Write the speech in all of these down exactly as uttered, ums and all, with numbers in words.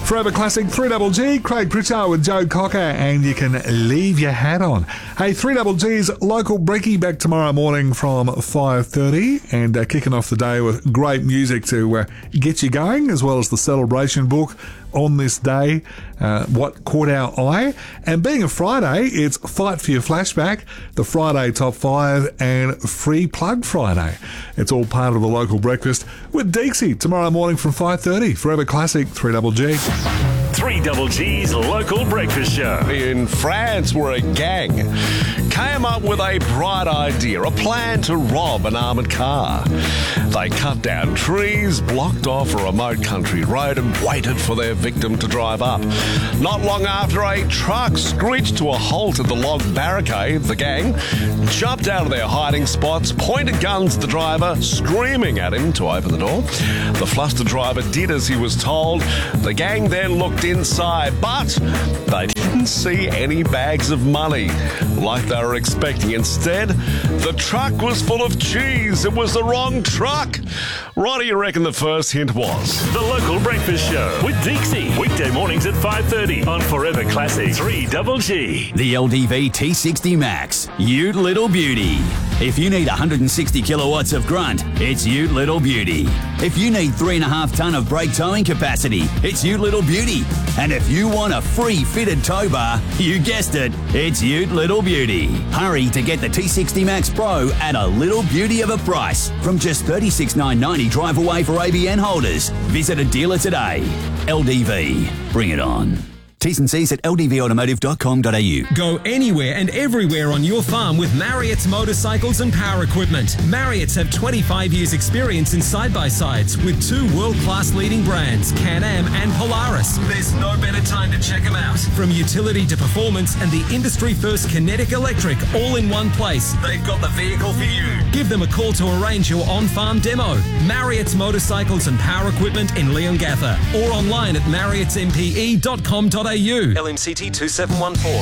Forever Classic three G G, Craig Pritchard with Joe Cocker, and you can leave your hat on. Hey, three G G's Local Brekkie back tomorrow morning from five thirty, and uh, kicking off the day with great music to uh, get you going, as well as the celebration book on this day, uh, What Caught Our Eye. And being a Friday, it's Fight for Your Flashback, the Friday Top five, and Free Plug Friday. It's all part of the Local Breakfast with Deeksy tomorrow morning from five thirty. Forever Classic three G G. three G G's Local Breakfast Show. In France, where a gang came up with a bright idea, a plan to rob an armoured car. They cut down trees, blocked off a remote country road, and waited for their victim to drive up. Not long after, a truck screeched to a halt at the log barricade. The gang jumped out of their hiding spots, pointed guns at the driver, screaming at him to open the door. The flustered driver did as he was told. The gang then looked inside, but they didn't see any bags of money like they were expecting. Instead, the truck was full of cheese. It was the wrong truck. What do you reckon the first hint was? The Local Breakfast Show with Deeksy. Weekday mornings at five thirty on Forever Classic three G G. The L D V T sixty Max, Ute Little Beauty. If you need one hundred sixty kilowatts of grunt, it's Ute Little Beauty. If you need three and a half tonne of brake towing capacity, it's Ute Little Beauty. And if you want a free fitted tow bar, you guessed it, it's Ute Little Beauty. Hurry to get the T sixty Max Pro at a little beauty of a price from just thirty-six thousand nine hundred ninety drive away for A B N holders. Visit a dealer today. L D V, bring it on. T's and C's at l d v automotive dot com dot a u. Go anywhere and everywhere on your farm with Marriott's motorcycles and power equipment. Marriott's have twenty-five years experience in side-by-sides with two world-class leading brands, Can-Am and Polaris. There's no better time to check them out. From utility to performance and the industry-first Kinetic Electric all in one place, they've got the vehicle for you. Give them a call to arrange your on-farm demo. Marriott's motorcycles and power equipment in Leongatha or online at marriotts m p e dot com dot a u. L M C T two seven one four.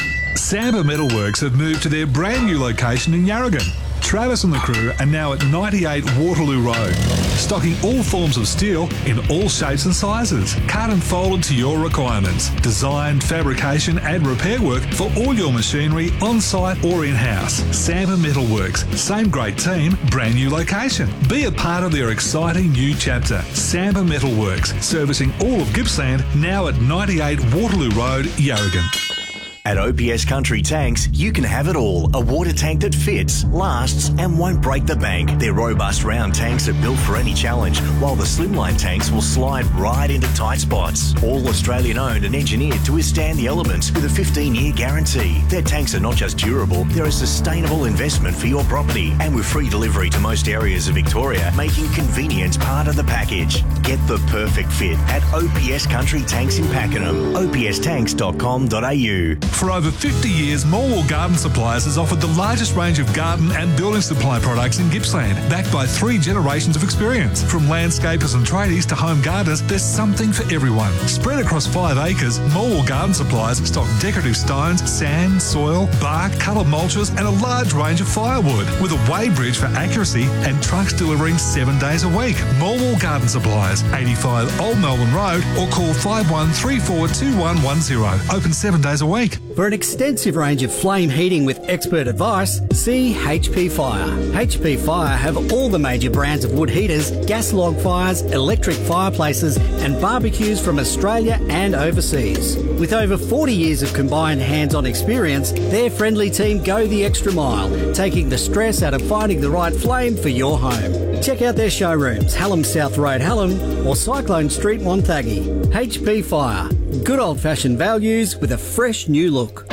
Samba Metalworks have moved to their brand new location in Yarragon. Travis and the crew are now at ninety-eight Waterloo Road, stocking all forms of steel in all shapes and sizes, cut and folded to your requirements. Design, fabrication and repair work for all your machinery on-site or in-house. Samba Metalworks, same great team, brand new location. Be a part of their exciting new chapter. Samba Metalworks, servicing all of Gippsland, now at ninety-eight Waterloo Road, Yarragon. At O P S Country Tanks, you can have it all. A water tank that fits, lasts and won't break the bank. Their robust round tanks are built for any challenge, while the slimline tanks will slide right into tight spots. All Australian owned and engineered to withstand the elements with a fifteen year guarantee. Their tanks are not just durable, they're a sustainable investment for your property. And with free delivery to most areas of Victoria, making convenience part of the package. Get the perfect fit at O P S Country Tanks in Pakenham. o p s tanks dot com dot a u. For over fifty years, Morwell Garden Supplies has offered the largest range of garden and building supply products in Gippsland, backed by three generations of experience. From landscapers and tradies to home gardeners, there's something for everyone. Spread across five acres, Morwell Garden Supplies stock decorative stones, sand, soil, bark, coloured mulches and a large range of firewood, with a weighbridge for accuracy and trucks delivering seven days a week. Morwell Garden Supplies, eighty-five Old Melbourne Road, or call five one three four two one one zero. Open seven days a week. For an extensive range of flame heating with expert advice, see H P Fire. H P Fire have all the major brands of wood heaters, gas log fires, electric fireplaces and barbecues from Australia and overseas. With over forty years of combined hands-on experience, their friendly team go the extra mile, taking the stress out of finding the right flame for your home. Check out their showrooms, Hallam South Road, Hallam or Cyclone Street, Wonthaggi. H P Fire. Good old-fashioned values with a fresh new look.